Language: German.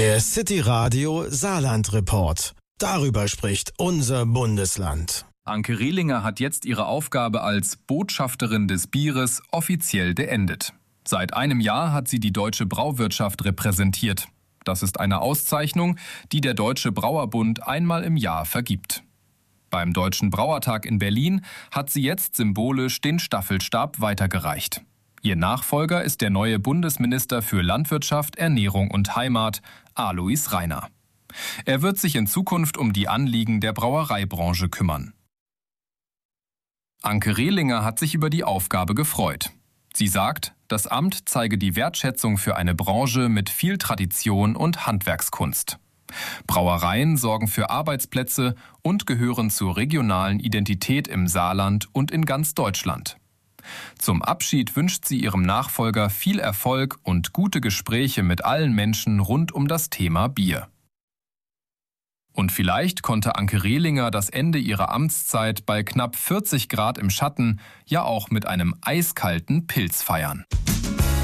Der City Radio Saarland Report. Darüber spricht unser Bundesland. Anke Rehlinger hat jetzt ihre Aufgabe als Botschafterin des Bieres offiziell beendet. Seit einem Jahr hat sie die deutsche Brauwirtschaft repräsentiert. Das ist eine Auszeichnung, die der Deutsche Brauerbund einmal im Jahr vergibt. Beim Deutschen Brauertag in Berlin hat sie jetzt symbolisch den Staffelstab weitergereicht. Ihr Nachfolger ist der neue Bundesminister für Landwirtschaft, Ernährung und Heimat, Alois Rainer. Er wird sich in Zukunft um die Anliegen der Brauereibranche kümmern. Anke Rehlinger hat sich über die Aufgabe gefreut. Sie sagt, das Amt zeige die Wertschätzung für eine Branche mit viel Tradition und Handwerkskunst. Brauereien sorgen für Arbeitsplätze und gehören zur regionalen Identität im Saarland und in ganz Deutschland. Zum Abschied wünscht sie ihrem Nachfolger viel Erfolg und gute Gespräche mit allen Menschen rund um das Thema Bier. Und vielleicht konnte Anke Rehlinger das Ende ihrer Amtszeit bei knapp 40 Grad im Schatten ja auch mit einem eiskalten Pilz feiern.